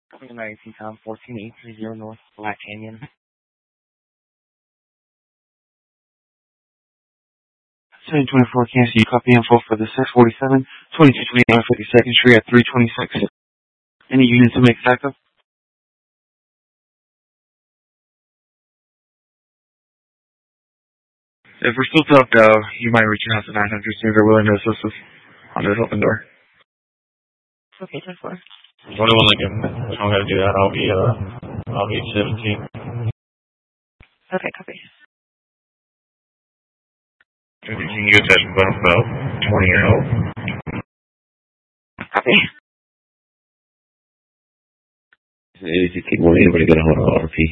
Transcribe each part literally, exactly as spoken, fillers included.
twenty-nine Teton fourteen eight three zero North Black Canyon. seven twenty-four Kansas, you copy info for the six forty-seven, twenty-two twenty-nine fifty-second Street at three twenty-six. Any units to make backup? If we're still up, though, you might reach out to nine hundred, see if they're willing to assist us on this open door. Okay, ten four. What do I want to give them? I'm going to do that. I'll be, uh, I'll be seventeen. Okay, copy. You can get that about, about twenty years old. Copy. If you keep wanting anybody get a hold of R P.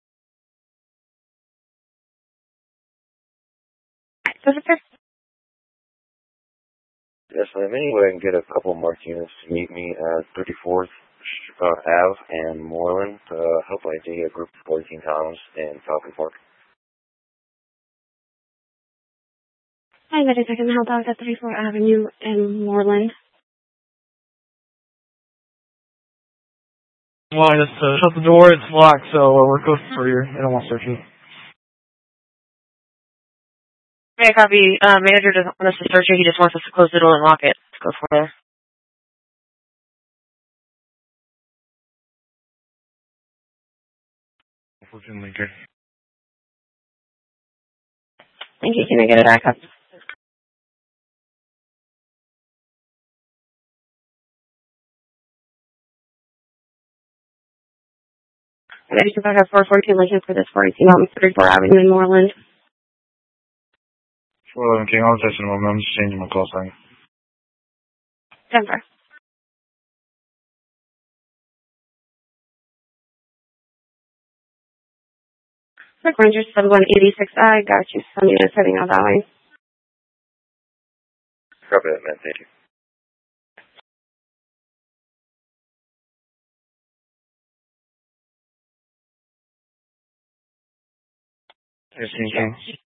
Yes, ma'am. Anyway, I can get a couple more units to meet me at thirty-fourth uh, Ave and Moreland. Uh, help I D a group of fourteen towns in Falcon Fork. Hi, that is I can help out at thirty-fourth Avenue in Moreland. Well, I just uh, shut the door. It's locked, so uh, we're closed for you. I don't want searches. Okay, copy. Uh, manager doesn't want us to search it. He just wants us to close the door and lock it. Let's go for it. Unfortunately, good. Thank you. Can I get it back up? Ready to back up four fourteen Lincoln for this forty-two thirty-fourth Avenue in Moreland. four eleven King, I'll just in a moment. I'm just changing my call sign. Denver. Quick Ranger seven one eight six. I got you. Some units heading out that way. Copy that, man. Thank you. fifteen King.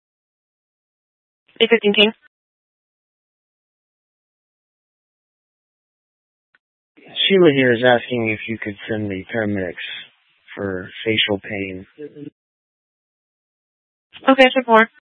eight fifteen King. Sheila here is asking if you could send me paramedics for facial pain. Okay, four.